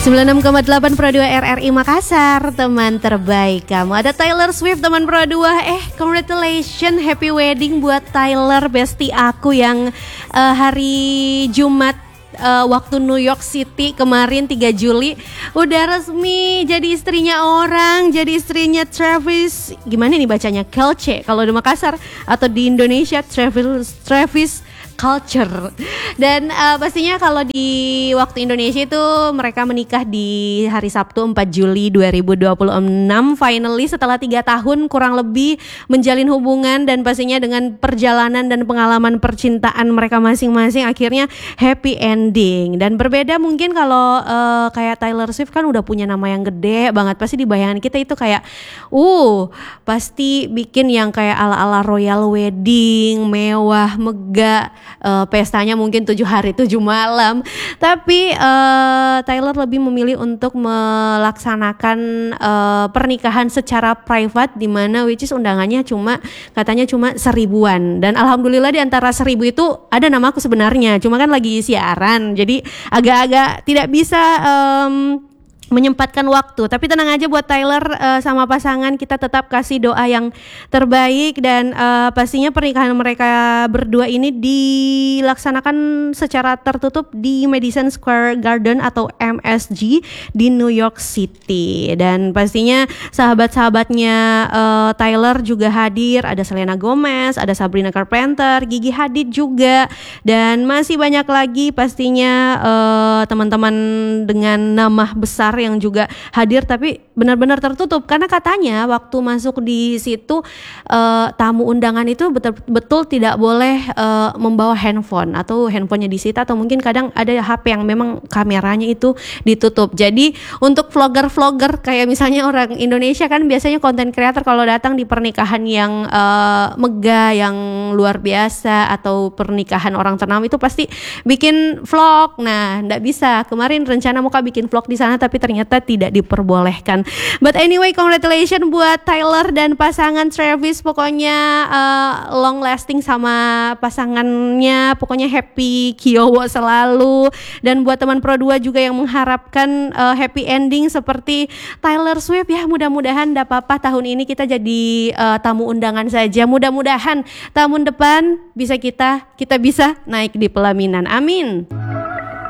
96,8 Pro 2 RRI Makassar, teman terbaik kamu. Ada Taylor Swift, teman Pro 2. Congratulations, happy wedding buat Taylor, bestie aku yang hari Jumat waktu New York City kemarin 3 Juli udah resmi jadi istrinya orang, jadi istrinya Travis. Gimana nih bacanya? Kelce kalau di Makassar, atau di Indonesia Travis Culture. Dan pastinya kalau di waktu Indonesia itu mereka menikah di hari Sabtu 4 Juli 2026 finally setelah 3 tahun kurang lebih menjalin hubungan, dan pastinya dengan perjalanan dan pengalaman percintaan mereka masing-masing akhirnya happy ending. Dan berbeda mungkin kalau kayak Taylor Swift kan udah punya nama yang gede banget, pasti di bayangan kita itu kayak pasti bikin yang kayak ala-ala royal wedding, mewah, megah. Pestanya mungkin 7 hari 7 malam. Tapi Taylor lebih memilih untuk melaksanakan pernikahan secara private, di mana which is undangannya katanya cuma 1000-an. Dan alhamdulillah di antara 1000 itu ada nama aku sebenarnya. Cuma kan lagi siaran, jadi agak-agak tidak bisa menyempatkan waktu. Tapi tenang aja buat Taylor sama pasangan, kita tetap kasih doa yang terbaik. Dan pastinya pernikahan mereka berdua ini dilaksanakan secara tertutup di Madison Square Garden atau MSG di New York City. Dan pastinya sahabat-sahabatnya Taylor juga hadir. Ada Selena Gomez, ada Sabrina Carpenter, Gigi Hadid juga, dan masih banyak lagi pastinya teman-teman dengan nama besar yang juga hadir, tapi benar-benar tertutup karena katanya waktu masuk di situ tamu undangan itu betul-betul tidak boleh membawa handphone, atau handphonenya disita, atau mungkin kadang ada HP yang memang kameranya itu ditutup. Jadi untuk vlogger kayak misalnya orang Indonesia kan biasanya konten kreator kalau datang di pernikahan yang megah, yang luar biasa, atau pernikahan orang ternama itu pasti bikin vlog. Nah, enggak bisa. Kemarin rencana mau bikin vlog di sana tapi ternyata tidak diperbolehkan. But anyway, congratulations buat Taylor dan pasangan Travis. Pokoknya long lasting sama pasangannya. Pokoknya happy kiowo selalu. Dan buat teman Pro 2 juga yang mengharapkan happy ending seperti Taylor Swift, ya mudah-mudahan enggak apa-apa, tahun ini kita jadi tamu undangan saja. Mudah-mudahan tahun depan bisa kita bisa naik di pelaminan. Amin.